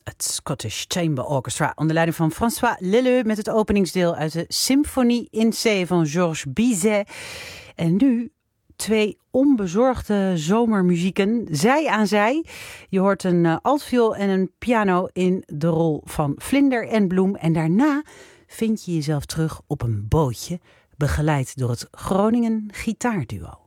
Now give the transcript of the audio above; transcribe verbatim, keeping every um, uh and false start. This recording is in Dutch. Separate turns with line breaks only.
het Scottish Chamber Orchestra onder leiding van François Leleux met het openingsdeel uit de Symphonie in C van Georges Bizet. En nu twee onbezorgde zomermuzieken, zij aan zij. Je hoort een uh, altviool en een piano in de rol van vlinder en bloem. En daarna vind je jezelf terug op een bootje, begeleid door het Groningen Gitaarduo.